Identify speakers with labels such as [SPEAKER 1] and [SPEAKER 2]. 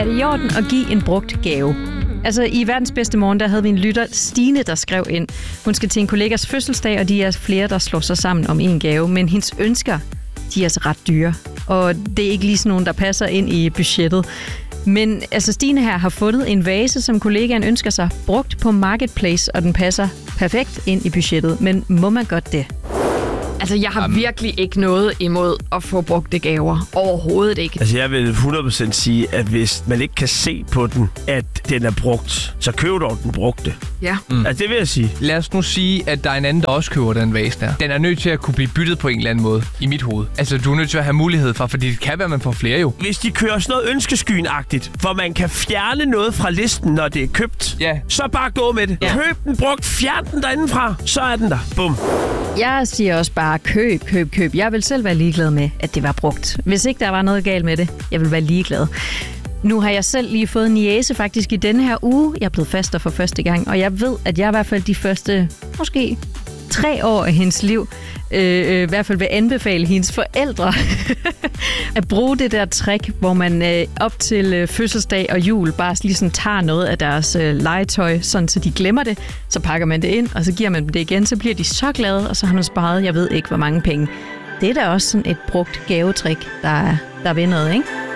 [SPEAKER 1] Er det i orden at give en brugt gave? Altså, i verdens bedste morgen, der havde vi en lytter, Stine, der skrev ind. Hun skal til en kollegas fødselsdag, og de er flere, der slår sig sammen om en gave. Men hendes ønsker, de er altså ret dyre. Og det er ikke lige sådan nogen, der passer ind i budgettet. Men altså, Stine her har fundet en vase, som kollegaen ønsker sig, brugt på Marketplace, og den passer perfekt ind i budgettet. Men må man godt det?
[SPEAKER 2] Altså, jeg har virkelig ikke noget imod at få brugte gaver. Overhovedet ikke.
[SPEAKER 3] Altså, jeg vil 100% sige, at hvis man ikke kan se på den, at den er brugt, så køb dog den brugte.
[SPEAKER 2] Ja.
[SPEAKER 3] Altså, det vil jeg sige.
[SPEAKER 4] Lad os nu sige, at der er en anden, der også køber den vase der. Den er nødt til at kunne blive byttet på en eller anden måde, i mit hoved. Altså, du er nødt til at have mulighed for, fordi det kan være, man får flere jo.
[SPEAKER 3] Hvis de kører sådan noget ønskeskyen-agtigt, hvor man kan fjerne noget fra listen, når det er købt, så bare gå med det. Ja. Køb den brugt, fjern den derindefra, så er den der. Bum.
[SPEAKER 1] Jeg siger også bare køb. Jeg vil selv være ligeglad med, at det var brugt. Hvis ikke der var noget galt med det, jeg vil være ligeglad. Nu har jeg selv lige fået en niece faktisk i denne her uge. Jeg er blevet faster for første gang, og jeg ved, at jeg i hvert fald de første, måske 3 år af hendes liv, i hvert fald vil anbefale hendes forældre at bruge det der trick, hvor man op til fødselsdag og jul bare lige sådan tager noget af deres legetøj, sådan så de glemmer det. Så pakker man det ind, og så giver man dem det igen. Så bliver de så glade, og så har man sparet, jeg ved ikke hvor mange penge. Det er da også sådan et brugt gavetrik, der vil noget, ikke?